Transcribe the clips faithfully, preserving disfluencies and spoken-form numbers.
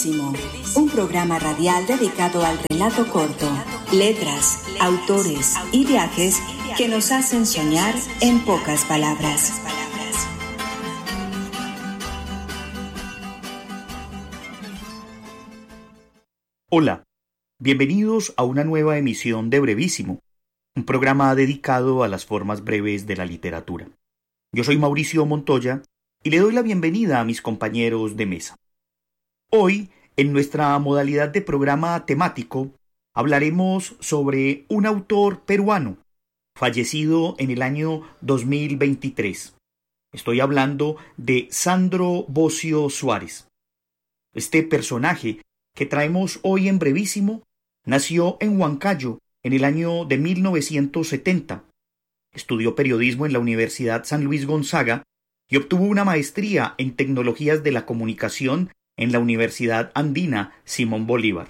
Brevísimo, un programa radial dedicado al relato corto, letras, autores y viajes que nos hacen soñar en pocas palabras. Hola, bienvenidos a una nueva emisión de Brevísimo, un programa dedicado a las formas breves de la literatura. Yo soy Mauricio Montoya y le doy la bienvenida a mis compañeros de mesa. Hoy, en nuestra modalidad de programa temático, hablaremos sobre un autor peruano, fallecido en el año dos mil veintitrés. Estoy hablando de Sandro Bocio Suárez. Este personaje que traemos hoy en Brevísimo nació en Huancayo en el año de mil novecientos setenta. Estudió periodismo en la Universidad San Luis Gonzaga y obtuvo una maestría en tecnologías de la comunicación en la Universidad Andina Simón Bolívar.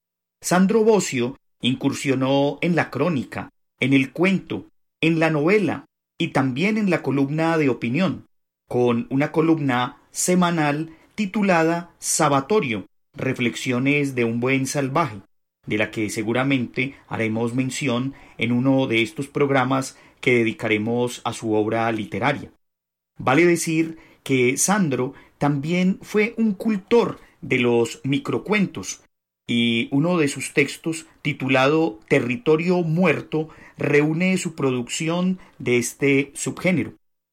Sandro Bocio incursionó en la crónica, en el cuento, en la novela y también en la columna de opinión, con una columna semanal titulada Sabatorio, Reflexiones de un buen salvaje, de la que seguramente haremos mención en uno de estos programas que dedicaremos a su obra literaria. Vale decir que Sandro también fue un cultor de los microcuentos, y uno de sus textos, titulado Territorio Muerto, reúne su producción de este subgénero.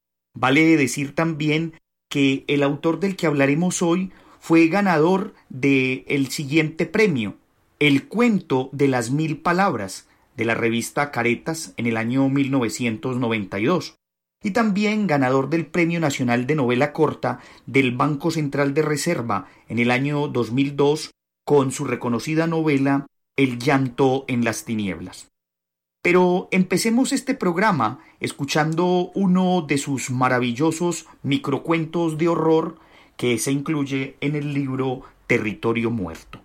Vale decir también que el autor del que hablaremos hoy fue ganador del siguiente premio, El cuento de las mil palabras, de la revista Caretas en el año mil novecientos noventa y dos, y también ganador del Premio Nacional de Novela Corta del Banco Central de Reserva en el año dos mil dos con su reconocida novela El llanto en las tinieblas. Pero empecemos este programa escuchando uno de sus maravillosos microcuentos de horror que se incluye en el libro Territorio Muerto.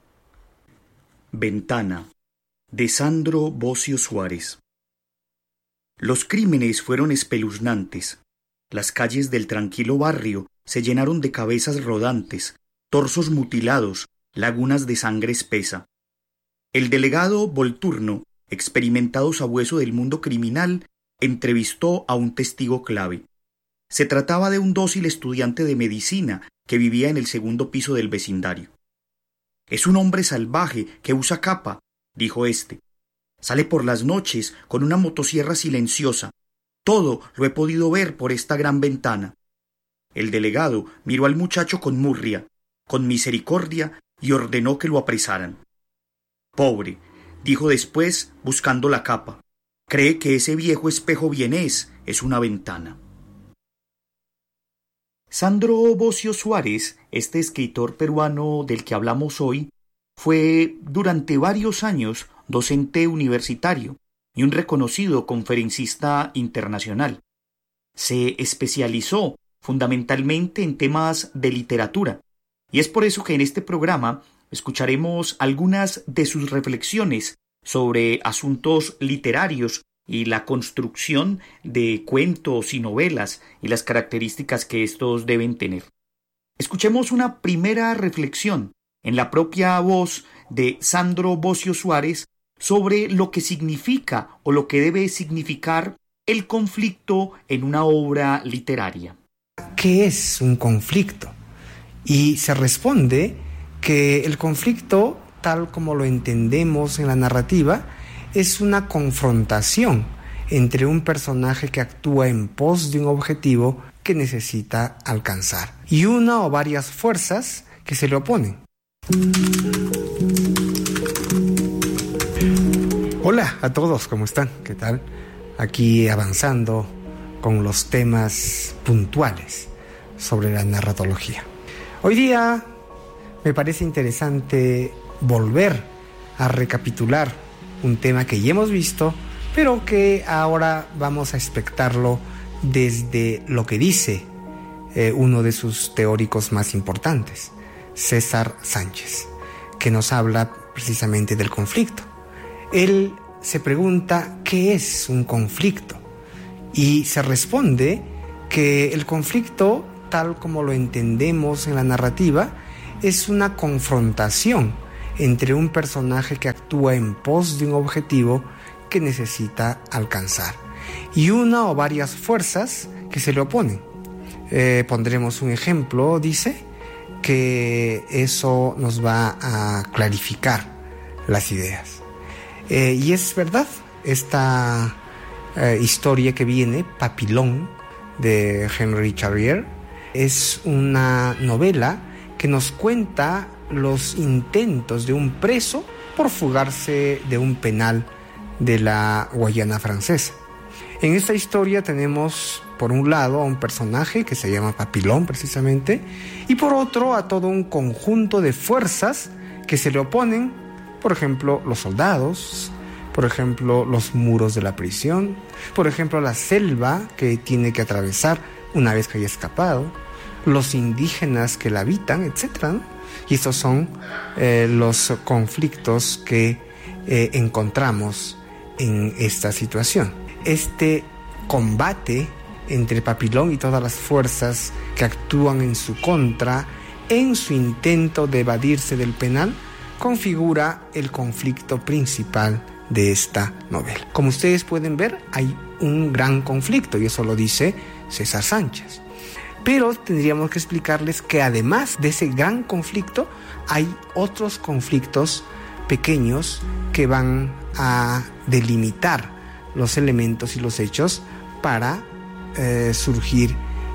Ventana, de Sandro Bocio Suárez. Los crímenes fueron espeluznantes. Las calles del tranquilo barrio se llenaron de cabezas rodantes, torsos mutilados, lagunas de sangre espesa. El delegado Volturno, experimentado sabueso del mundo criminal, entrevistó a un testigo clave. Se trataba de un dócil estudiante de medicina que vivía en el segundo piso del vecindario. «Es un hombre salvaje que usa capa», dijo éste. «Sale por las noches con una motosierra silenciosa. Todo lo he podido ver por esta gran ventana». El delegado miró al muchacho con murria, con misericordia, y ordenó que lo apresaran. «Pobre», dijo después, buscando la capa. «Cree que ese viejo espejo vienés es una ventana». Sandro Bocio Suárez, este escritor peruano del que hablamos hoy, fue durante varios años docente universitario y un reconocido conferencista internacional. Se especializó fundamentalmente en temas de literatura, y es por eso que en este programa escucharemos algunas de sus reflexiones sobre asuntos literarios y la construcción de cuentos y novelas y las características que estos deben tener. Escuchemos una primera reflexión en la propia voz de Sandro Bocio Suárez sobre lo que significa o lo que debe significar el conflicto en una obra literaria. ¿Qué es un conflicto? Y se responde que el conflicto, tal como lo entendemos en la narrativa, es una confrontación entre un personaje que actúa en pos de un objetivo que necesita alcanzar y una o varias fuerzas que se le oponen. Hola a todos, ¿cómo están? ¿Qué tal? Aquí avanzando con los temas puntuales sobre la narratología. Hoy día me parece interesante volver a recapitular un tema que ya hemos visto, pero que ahora vamos a expectarlo desde lo que dice eh, uno de sus teóricos más importantes, César Sánchez, que nos habla precisamente del conflicto. Él se pregunta ¿qué es un conflicto? Y se responde que el conflicto, tal como lo entendemos en la narrativa, es una confrontación entre un personaje que actúa en pos de un objetivo que necesita alcanzar y una o varias fuerzas que se le oponen. Eh, pondremos un ejemplo, dice, que eso nos va a clarificar las ideas. Eh, y es verdad, esta eh, historia que viene, Papillon, de Henry Charrier, es una novela que nos cuenta los intentos de un preso por fugarse de un penal de la Guayana francesa. En esta historia tenemos, por un lado, a un personaje que se llama Papillon, precisamente, y por otro, a todo un conjunto de fuerzas que se le oponen, por ejemplo, los soldados, por ejemplo, los muros de la prisión, por ejemplo, la selva que tiene que atravesar una vez que haya escapado, los indígenas que la habitan, etcétera, ¿no? Y estos son eh, los conflictos que eh, encontramos en esta situación. Este combate entre Papillon y todas las fuerzas que actúan en su contra en su intento de evadirse del penal configura el conflicto principal de esta novela. Como ustedes pueden ver, hay un gran conflicto y eso lo dice César Sánchez. Pero tendríamos que explicarles que además de ese gran conflicto hay otros conflictos pequeños que van a delimitar los elementos y los hechos para eh, surgir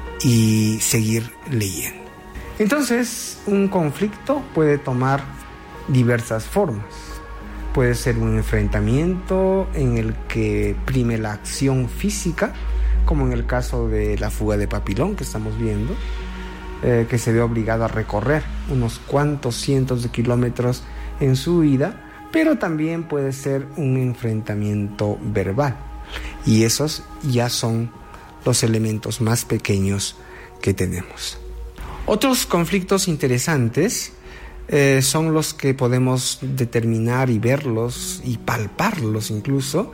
y seguir leyendo. Entonces, un conflicto puede tomar diversas formas. Puede ser un enfrentamiento en el que prime la acción física, como en el caso de la fuga de Papillon que estamos viendo, eh, que se ve obligado a recorrer unos cuantos cientos de kilómetros en su huida, pero también puede ser un enfrentamiento verbal. Y esos ya son los elementos más pequeños que tenemos. Otros conflictos interesantes eh, son los que podemos determinar y verlos y palparlos incluso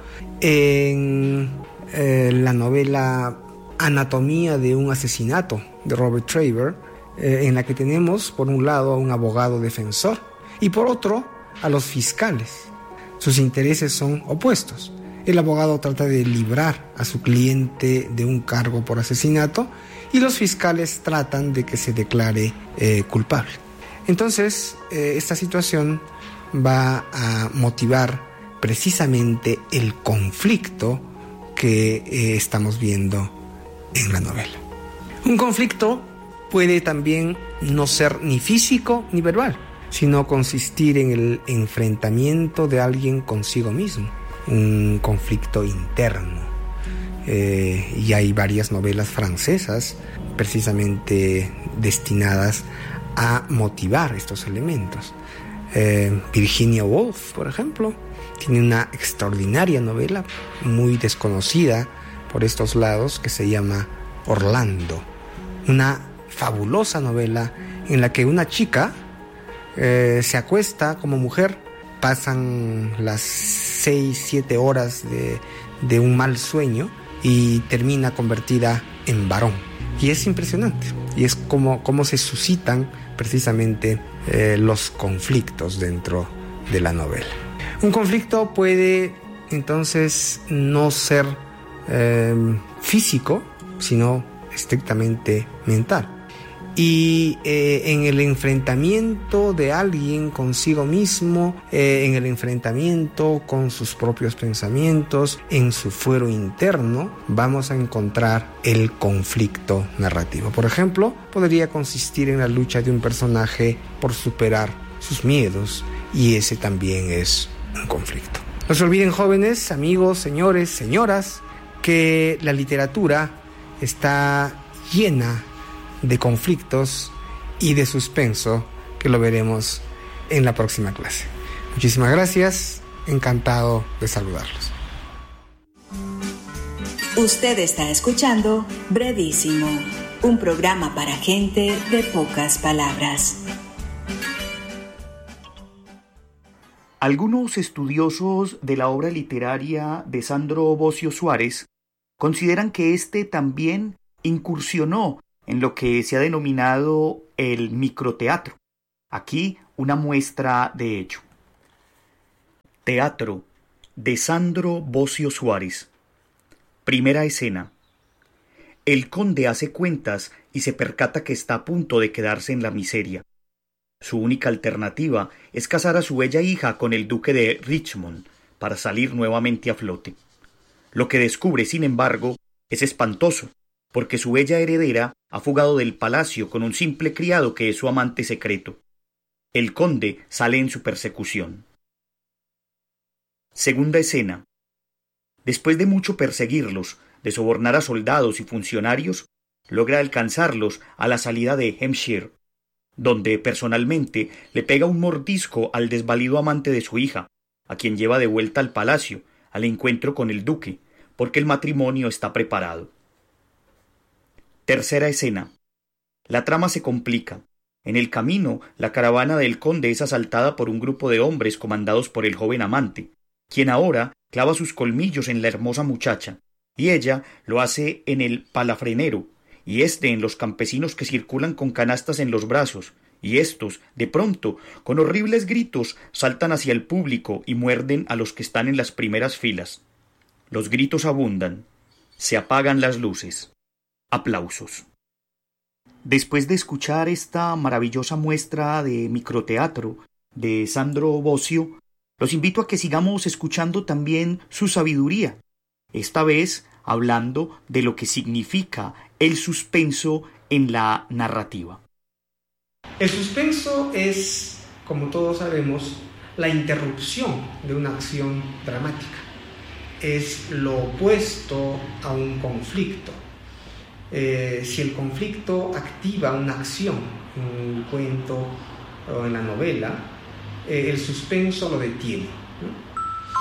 en eh, la novela Anatomía de un asesinato de Robert Traver, eh, en la que tenemos por un lado a un abogado defensor y por otro a los fiscales. Sus intereses son opuestos. El abogado trata de librar a su cliente de un cargo por asesinato y los fiscales tratan de que se declare eh, culpable. Entonces, eh, esta situación va a motivar precisamente el conflicto que eh, estamos viendo en la novela. Un conflicto puede también no ser ni físico ni verbal, sino consistir en el enfrentamiento de alguien consigo mismo, un conflicto interno. Eh, y hay varias novelas francesas precisamente destinadas a motivar estos elementos. Eh, Virginia Woolf, por ejemplo, tiene una extraordinaria novela muy desconocida por estos lados que se llama Orlando, una fabulosa novela en la que una chica eh, se acuesta como mujer, pasan las seis, siete horas de, de un mal sueño y termina convertida en varón. Y es impresionante, y es como, como se suscitan precisamente eh, los conflictos dentro de la novela. Un conflicto puede entonces no ser eh, físico, sino estrictamente mental. Y eh, en el enfrentamiento de alguien consigo mismo, eh, en el enfrentamiento con sus propios pensamientos, en su fuero interno, vamos a encontrar el conflicto narrativo. Por ejemplo, podría consistir en la lucha de un personaje por superar sus miedos, y ese también es un conflicto. No se olviden, jóvenes, amigos, señores, señoras, que la literatura está llena de conflictos y de suspenso, que lo veremos en la próxima clase. Muchísimas gracias, encantado de saludarlos. Usted está escuchando Brevísimo, un programa para gente de pocas palabras. Algunos estudiosos de la obra literaria de Sandro Bocio Suárez consideran que éste también incursionó en lo que se ha denominado el microteatro, Aquí una muestra de ello. Teatro de Sandro Bocio Suárez. Primera escena. El conde hace cuentas y se percata que está a punto de quedarse en la miseria. Su única alternativa es casar a su bella hija con el duque de Richmond para salir nuevamente a flote. Lo que descubre, sin embargo, es espantoso, porque su bella heredera ha fugado del palacio con un simple criado que es su amante secreto. El conde sale en su persecución. Segunda escena. Después de mucho perseguirlos, de sobornar a soldados y funcionarios, logra alcanzarlos a la salida de Hampshire, donde personalmente le pega un mordisco al desvalido amante de su hija, a quien lleva de vuelta al palacio, al encuentro con el duque, porque el matrimonio está preparado. Tercera escena. La trama se complica. En el camino, la caravana del conde es asaltada por un grupo de hombres comandados por el joven amante, quien ahora clava sus colmillos en la hermosa muchacha, y ella lo hace en el palafrenero, y éste en los campesinos que circulan con canastas en los brazos, y éstos, de pronto, con horribles gritos, saltan hacia el público y muerden a los que están en las primeras filas. Los gritos abundan. Se apagan las luces. Aplausos. Después de escuchar esta maravillosa muestra de microteatro de Sandro Bocio, los invito a que sigamos escuchando también su sabiduría, esta vez hablando de lo que significa el suspenso en la narrativa. El suspenso es, como todos sabemos, la interrupción de una acción dramática. Es lo opuesto a un conflicto. Eh, si el conflicto activa una acción en un cuento o en la novela, eh, el suspenso lo detiene, ¿no?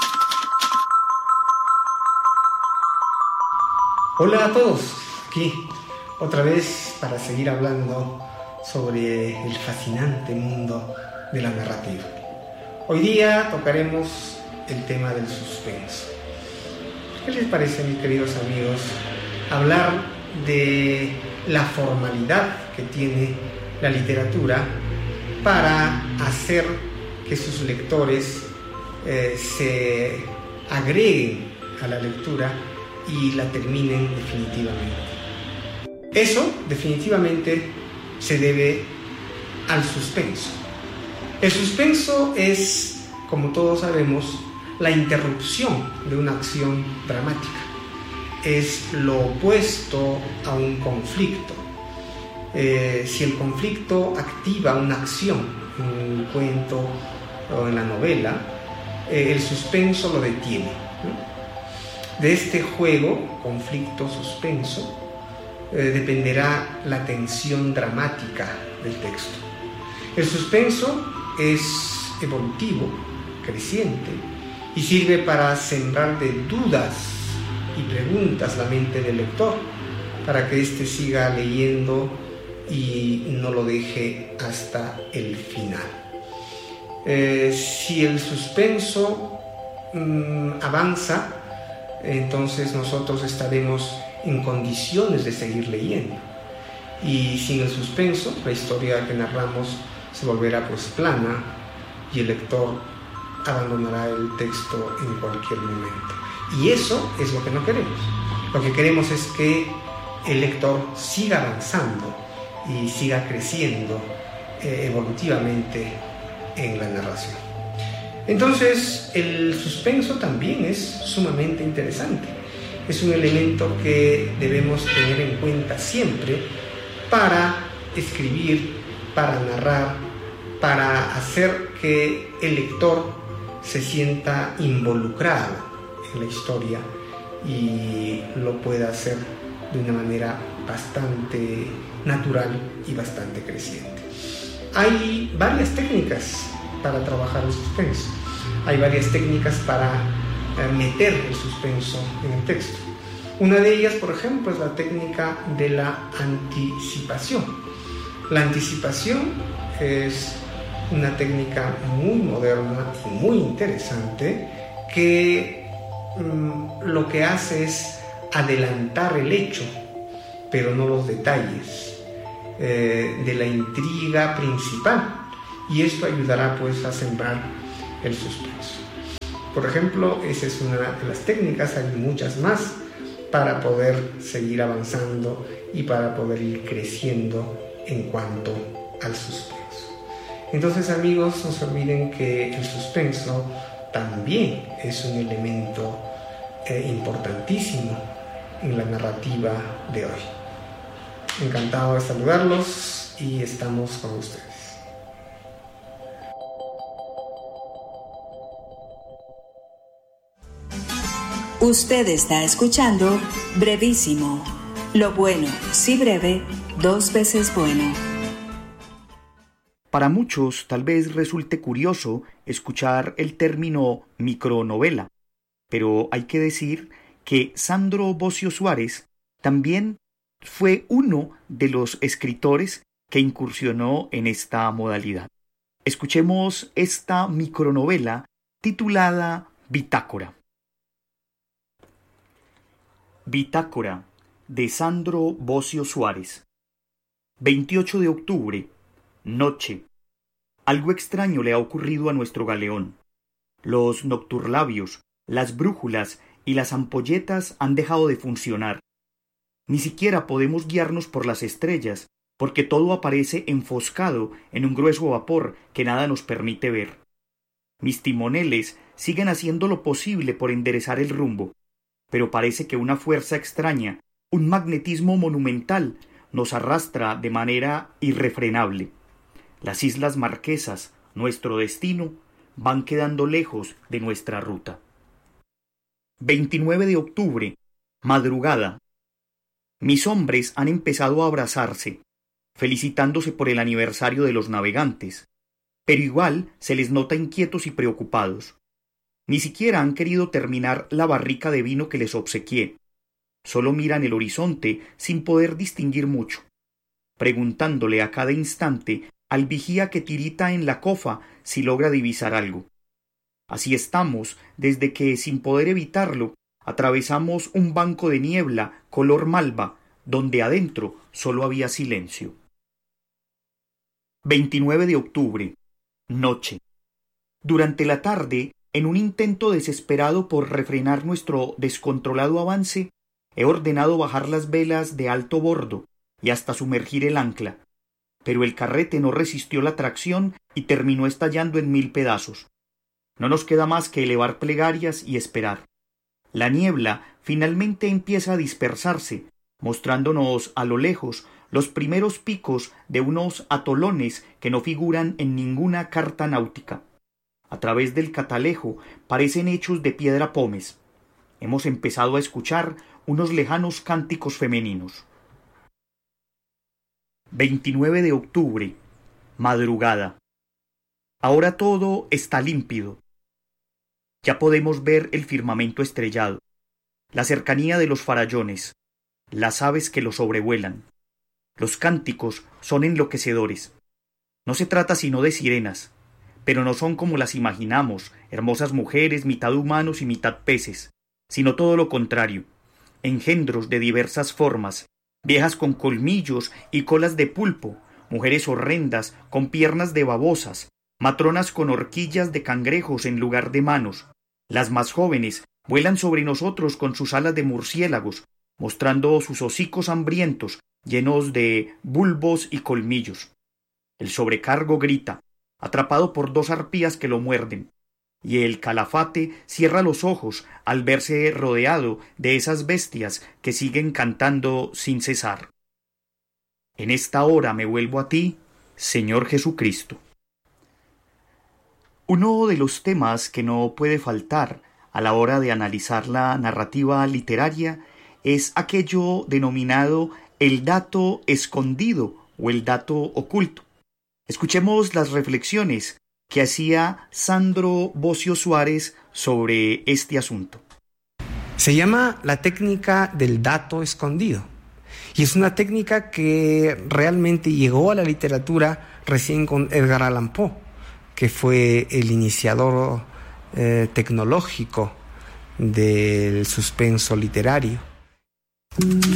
Hola a todos, aquí otra vez para seguir hablando sobre el fascinante mundo de la narrativa. Hoy día tocaremos el tema del suspenso. ¿Qué les parece, mis queridos amigos, hablar de la formalidad que tiene la literatura para hacer que sus lectores eh, se agreguen a la lectura y la terminen definitivamente? Eso definitivamente se debe al suspenso. El suspenso es, como todos sabemos, la interrupción de una acción dramática. Es lo opuesto a un conflicto. Eh, si el conflicto activa una acción en un cuento o en la novela, eh, el suspenso lo detiene, ¿no? De este juego, conflicto-suspenso, eh, dependerá la tensión dramática del texto. El suspenso es evolutivo, creciente, y sirve para sembrar de dudas y preguntas la mente del lector, para que éste siga leyendo y no lo deje hasta el final. Eh, si el suspenso mmm, avanza, entonces nosotros estaremos en condiciones de seguir leyendo. Y sin el suspenso, la historia que narramos se volverá pues plana y el lector abandonará el texto en cualquier momento. Y eso es lo que no queremos. Lo que queremos es que el lector siga avanzando y siga creciendo eh, evolutivamente en la narración. Entonces, el suspenso también es sumamente interesante. Es un elemento que debemos tener en cuenta siempre para escribir, para narrar, para hacer que el lector se sienta involucrado en la historia y lo pueda hacer de una manera bastante natural y bastante creciente. Hay varias técnicas para trabajar el suspenso. Hay varias técnicas para eh, meter el suspenso en el texto. Una de ellas, por ejemplo, es la técnica de la anticipación. La anticipación es una técnica muy moderna y muy interesante que mm, lo que hace es adelantar el hecho, pero no los detalles eh, de la intriga principal. y esto ayudará pues a sembrar el suspenso. Por ejemplo, esa es una de las técnicas, hay muchas más para poder seguir avanzando y para poder ir creciendo en cuanto al suspenso. Entonces, amigos, no se olviden que el suspenso también es un elemento eh, importantísimo en la narrativa de hoy. Encantado de saludarlos y estamos con ustedes. Usted está escuchando Brevísimo. Lo bueno, si breve, dos veces bueno. Para muchos tal vez resulte curioso escuchar el término micronovela, pero hay que decir que Sandro Bocio Suárez también fue uno de los escritores que incursionó en esta modalidad. Escuchemos esta micronovela titulada Bitácora. Bitácora, de Sandro Bocio Suárez. veintiocho de octubre. Noche. Algo extraño le ha ocurrido a nuestro galeón. Los nocturlabios, las brújulas y las ampolletas han dejado de funcionar. Ni siquiera podemos guiarnos por las estrellas, porque todo aparece enfoscado en un grueso vapor que nada nos permite ver. Mis timoneles siguen haciendo lo posible por enderezar el rumbo, pero parece que una fuerza extraña, un magnetismo monumental, nos arrastra de manera irrefrenable. Las Islas Marquesas, nuestro destino, van quedando lejos de nuestra ruta. veintinueve de octubre, madrugada. Mis hombres han empezado a abrazarse, felicitándose por el aniversario de los navegantes, pero igual se les nota inquietos y preocupados. Ni siquiera han querido terminar la barrica de vino que les obsequié. Solo miran el horizonte sin poder distinguir mucho, preguntándole a cada instante al vigía que tirita en la cofa si logra divisar algo. Así estamos desde que, sin poder evitarlo, atravesamos un banco de niebla color malva, donde adentro solo había silencio. veintinueve de octubre. Noche. Durante la tarde, en un intento desesperado por refrenar nuestro descontrolado avance, he ordenado bajar las velas de alto bordo y hasta sumergir el ancla, pero el carrete no resistió la tracción y terminó estallando en mil pedazos. No nos queda más que elevar plegarias y esperar. La niebla finalmente empieza a dispersarse, mostrándonos a lo lejos los primeros picos de unos atolones que no figuran en ninguna carta náutica. A través del catalejo parecen hechos de piedra pómez. Hemos empezado a escuchar unos lejanos cánticos femeninos. veintinueve de octubre. Madrugada. Ahora todo está límpido. Ya podemos ver el firmamento estrellado, la cercanía de los farallones, las aves que lo sobrevuelan. Los cánticos son enloquecedores. No se trata sino de sirenas, pero no son como las imaginamos, hermosas mujeres, mitad humanos y mitad peces, sino todo lo contrario, engendros de diversas formas, viejas con colmillos y colas de pulpo, mujeres horrendas con piernas de babosas, matronas con horquillas de cangrejos en lugar de manos. Las más jóvenes vuelan sobre nosotros con sus alas de murciélagos, mostrando sus hocicos hambrientos, llenos de bulbos y colmillos. El sobrecargo grita, atrapado por dos arpías que lo muerden, y el calafate cierra los ojos al verse rodeado de esas bestias que siguen cantando sin cesar. En esta hora me vuelvo a ti, Señor Jesucristo. Uno de los temas que no puede faltar a la hora de analizar la narrativa literaria es aquello denominado el dato escondido o el dato oculto. Escuchemos las reflexiones que hacía Sandro Bocio Suárez sobre este asunto. Se llama la técnica del dato escondido, y es una técnica que realmente llegó a la literatura recién con Edgar Allan Poe, que fue el iniciador eh, tecnológico del suspenso literario.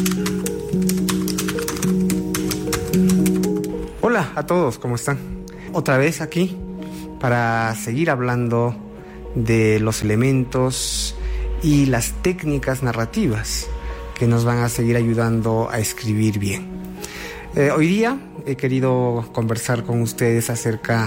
Hola a todos, ¿cómo están? otra vez aquí para seguir hablando de los elementos y las técnicas narrativas que nos van a seguir ayudando a escribir bien. Eh, hoy día he querido conversar con ustedes acerca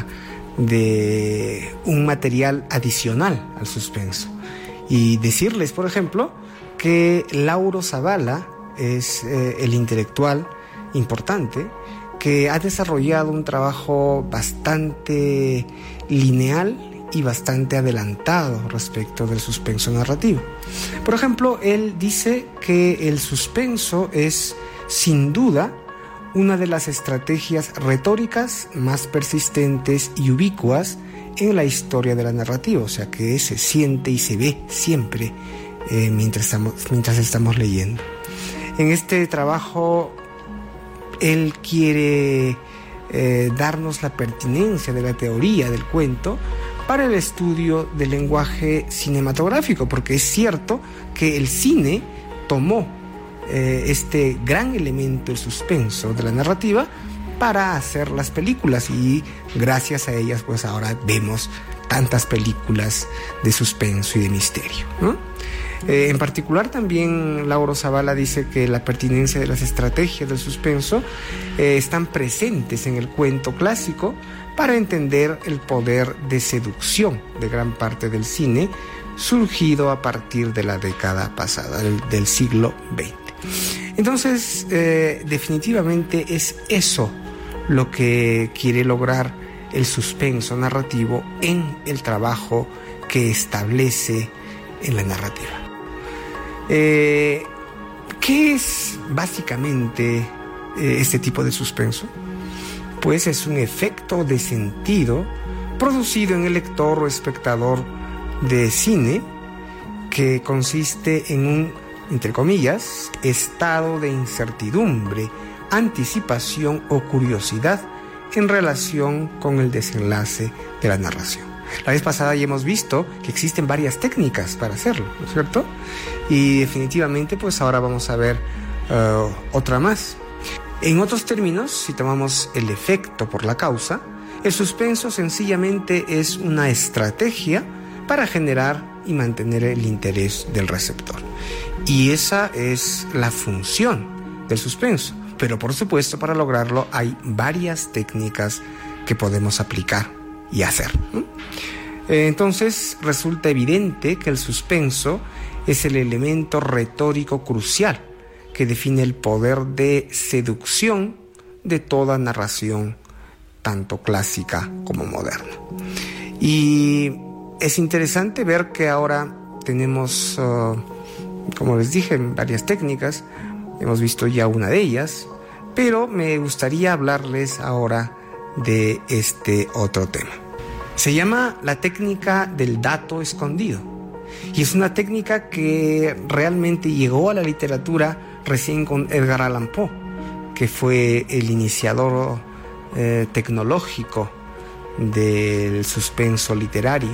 de un material adicional al suspenso y decirles, por ejemplo, que Lauro Zavala es eh, el intelectual importante que ha desarrollado un trabajo bastante lineal y bastante adelantado respecto del suspenso narrativo. Por ejemplo, él dice que el suspenso es, sin duda, una de las estrategias retóricas más persistentes y ubicuas en la historia de la narrativa, o sea que se siente y se ve siempre eh, mientras, estamos, mientras estamos leyendo. En este trabajo, él quiere eh, darnos la pertinencia de la teoría del cuento para el estudio del lenguaje cinematográfico, porque es cierto que el cine tomó eh, este gran elemento, el suspenso de la narrativa, para hacer las películas, y gracias a ellas pues ahora vemos tantas películas de suspenso y de misterio, ¿no? Eh, en particular también Lauro Zavala dice que la pertinencia de las estrategias del suspenso eh, están presentes en el cuento clásico para entender el poder de seducción de gran parte del cine surgido a partir de la década pasada, del, del siglo veinte. Entonces, eh, definitivamente es eso lo que quiere lograr el suspenso narrativo en el trabajo que establece en la narrativa. Eh, ¿Qué es básicamente eh, este tipo de suspenso? Pues es un efecto de sentido producido en el lector o espectador de cine que consiste en un, entre comillas, estado de incertidumbre, anticipación o curiosidad en relación con el desenlace de la narración. La vez pasada ya hemos visto que existen varias técnicas para hacerlo, ¿no es cierto? Y definitivamente pues ahora vamos a ver uh, otra más. En otros términos, si tomamos el efecto por la causa, el suspenso sencillamente es una estrategia para generar y mantener el interés del receptor. Y esa es la función del suspenso. Pero por supuesto, para lograrlo hay varias técnicas que podemos aplicar y hacer, ¿no? Entonces resulta evidente que el suspenso es el elemento retórico crucial que define el poder de seducción de toda narración, tanto clásica como moderna. Y es interesante ver que ahora tenemos, uh, como les dije, varias técnicas. Hemos visto ya una de ellas, pero me gustaría hablarles ahora de este otro tema. Se llama la técnica del dato escondido, y es una técnica que realmente llegó a la literatura recién con Edgar Allan Poe, que fue el iniciador eh, tecnológico del suspenso literario.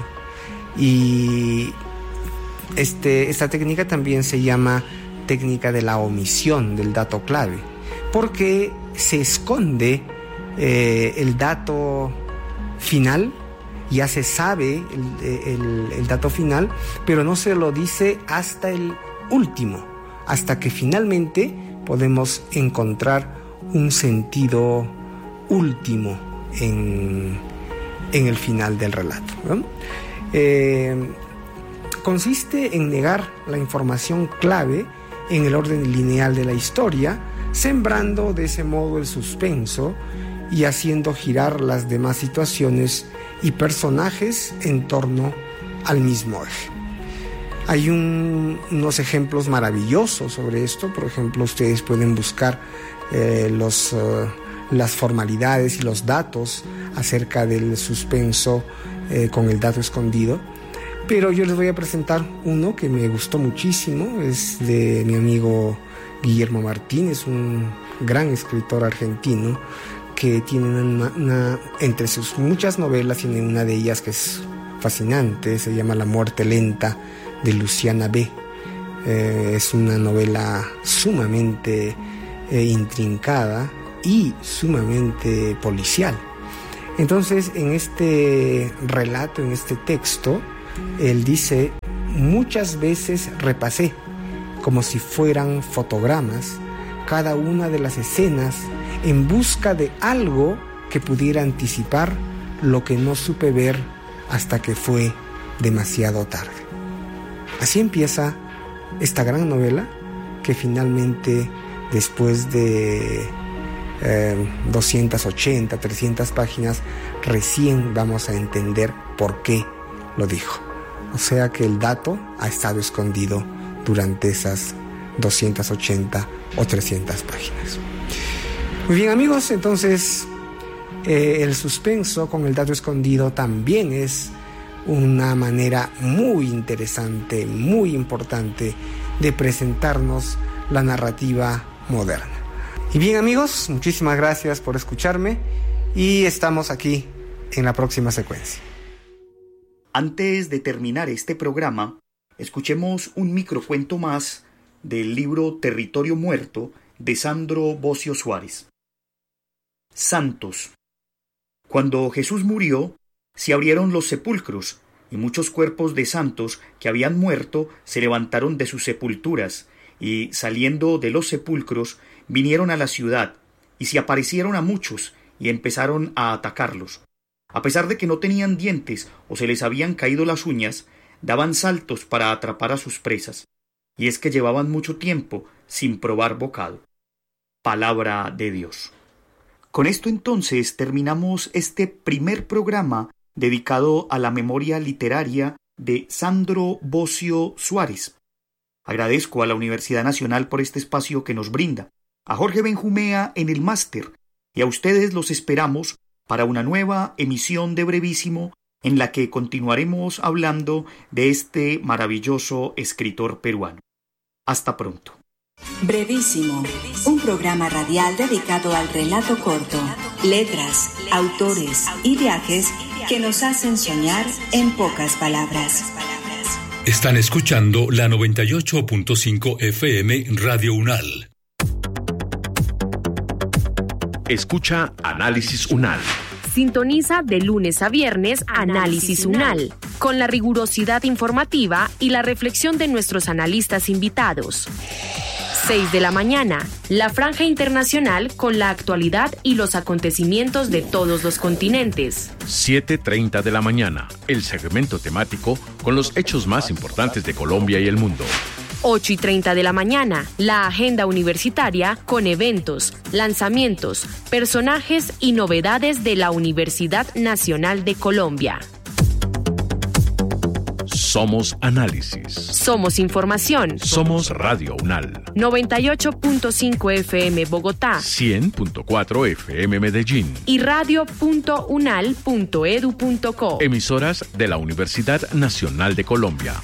Y este, esta técnica también se llama técnica de la omisión del dato clave, porque se esconde eh, el dato final. Ya se sabe el, el, el dato final, pero no se lo dice hasta el último, hasta que finalmente podemos encontrar un sentido último en, en el final del relato, ¿no? Eh, consiste en negar la información clave en el orden lineal de la historia, sembrando de ese modo el suspenso y haciendo girar las demás situaciones y personajes en torno al mismo eje. Hay un, unos ejemplos maravillosos sobre esto. Por ejemplo, ustedes pueden buscar eh, los, uh, las formalidades y los datos acerca del suspenso eh, con el dato escondido. Pero yo les voy a presentar uno que me gustó muchísimo. Es de mi amigo Guillermo Martínez, un gran escritor argentino que tiene una, una, entre sus muchas novelas, tiene una de ellas que es fascinante, se llama La muerte lenta, de Luciana B. Eh, es una novela sumamente eh, intrincada y sumamente policial. Entonces, en este relato, en este texto, él dice: muchas veces repasé, como si fueran fotogramas, cada una de las escenas en busca de algo que pudiera anticipar lo que no supe ver hasta que fue demasiado tarde. Así empieza esta gran novela que finalmente, después de eh, doscientas ochenta, trescientas páginas, recién vamos a entender por qué lo dijo. O sea que el dato ha estado escondido durante esas doscientas ochenta o trescientas páginas. Muy bien, amigos, entonces eh, el suspenso con el dato escondido también es una manera muy interesante, muy importante de presentarnos la narrativa moderna. Y bien, amigos, muchísimas gracias por escucharme y estamos aquí en la próxima secuencia. Antes de terminar este programa, escuchemos un microcuento más del libro Territorio Muerto de Sandro Bocio Suárez. Santos. Cuando Jesús murió, se abrieron los sepulcros, y muchos cuerpos de santos que habían muerto se levantaron de sus sepulturas, y saliendo de los sepulcros, vinieron a la ciudad, y se aparecieron a muchos, y empezaron a atacarlos. A pesar de que no tenían dientes o se les habían caído las uñas, daban saltos para atrapar a sus presas, y es que llevaban mucho tiempo sin probar bocado. Palabra de Dios. Con esto entonces terminamos este primer programa dedicado a la memoria literaria de Sandro Bocio Suárez. Agradezco a la Universidad Nacional por este espacio que nos brinda, a Jorge Benjumea en el máster, y a ustedes los esperamos para una nueva emisión de Brevísimo, en la que continuaremos hablando de este maravilloso escritor peruano. Hasta pronto. Brevísimo, un programa radial dedicado al relato corto, letras, autores y viajes que nos hacen soñar en pocas palabras. Están escuchando la noventa y ocho punto cinco F M Radio UNAL. Escucha Análisis UNAL. Sintoniza de lunes a viernes Análisis UNAL, con la rigurosidad informativa y la reflexión de nuestros analistas invitados. seis de la mañana, la franja internacional con la actualidad y los acontecimientos de todos los continentes. siete treinta de la mañana, el segmento temático con los hechos más importantes de Colombia y el mundo. ocho y treinta de la mañana, la agenda universitaria con eventos, lanzamientos, personajes y novedades de la Universidad Nacional de Colombia. Somos análisis. Somos información. Somos Radio UNAL. noventa y ocho punto cinco F M Bogotá. cien punto cuatro F M Medellín. Y radio punto unal punto edu punto co. Emisoras de la Universidad Nacional de Colombia.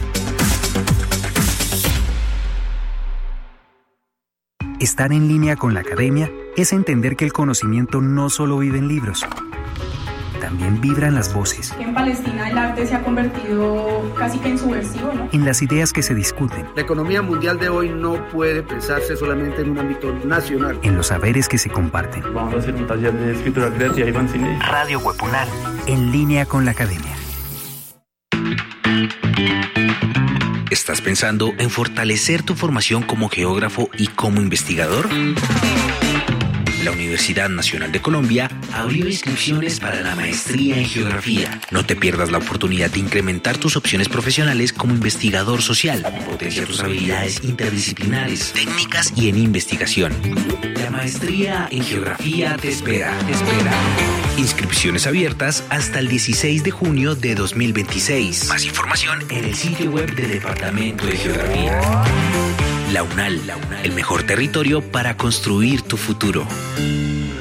Estar en línea con la academia es entender que el conocimiento no solo vive en libros, también vibra en las voces. En Palestina el arte se ha convertido casi que en subversivo, ¿no? En las ideas que se discuten. La economía mundial de hoy no puede pensarse solamente en un ámbito nacional. En los saberes que se comparten. Vamos a hacer un taller de escritura creativa y fanzine. Radio Web UNAL, en línea con la academia. ¿Estás pensando en fortalecer tu formación como geógrafo y como investigador? La Universidad Nacional de Colombia abrió inscripciones para la maestría en geografía. No te pierdas la oportunidad de incrementar tus opciones profesionales como investigador social, potenciar tus habilidades interdisciplinares, técnicas y en investigación. La maestría en geografía te espera, te espera. Inscripciones abiertas hasta el dieciséis de junio de dos mil veintiséis. Más información en el sitio web del Departamento de Geografía. La UNAL, el mejor territorio para construir tu futuro.